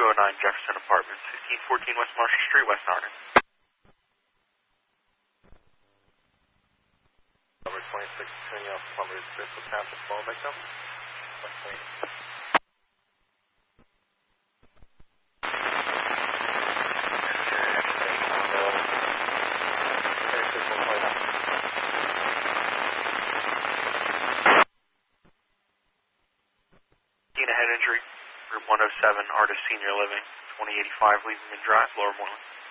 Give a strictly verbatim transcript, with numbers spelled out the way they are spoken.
oh nine Jefferson Apartments, fifteen fourteen West Marshall Street, West Arden. Number twenty-six, turning off Plumber's Bristol Township phone victim. West Wing. Head injury, room one oh seven, Artis Senior Living, twenty eighty-five Leavingman Drive, Lower Moreland.